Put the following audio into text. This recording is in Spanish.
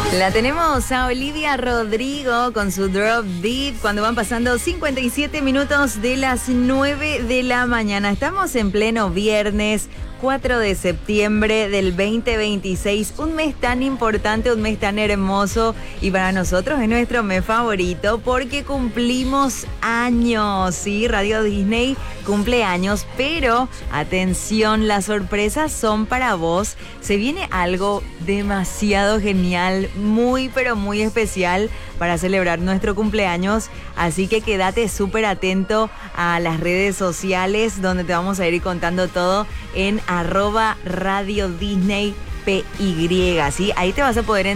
La tenemos a Olivia Rodrigo con su Drop Deep cuando van pasando 57 minutos de las 9 de la mañana. Estamos en pleno viernes 4 de septiembre del 2026, un mes tan importante, un mes tan hermoso y para nosotros es nuestro mes favorito porque cumplimos años, ¿sí? Radio Disney cumple años, pero atención, las sorpresas son para vos. Se viene algo demasiado genial, muy pero muy especial para celebrar nuestro cumpleaños, así que quédate súper atento a las redes sociales donde te vamos a ir contando todo en @Radio Disney PY, ¿sí? Ahí te vas a poder